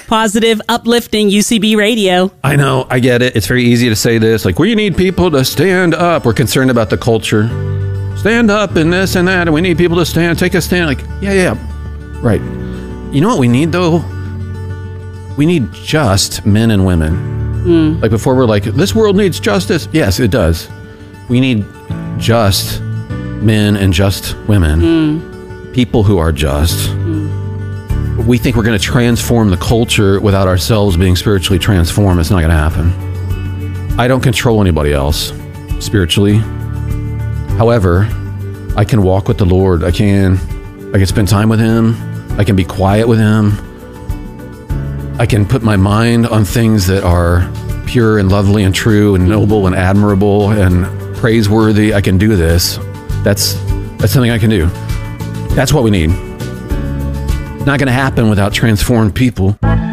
positive, uplifting UCB radio. I know, I get it. It's very easy to say this, like, we need people to stand up. We're concerned about the culture. Stand up and this and that, and we need people to take a stand. Like, yeah, right. You know what we need, though? We need just men and women. Like, before we're like, this world needs justice. Yes, it does. We need just men and just women. People who are just. We think we're going to transform the culture without ourselves being spiritually transformed. It's not going to happen. I don't control anybody else spiritually. However, I can walk with the Lord. I can spend time with Him. I can be quiet with Him. I can put my mind on things that are pure and lovely and true and noble and admirable and praiseworthy. I can do this. That's something I can do. That's what we need. Not going to happen without transformed people.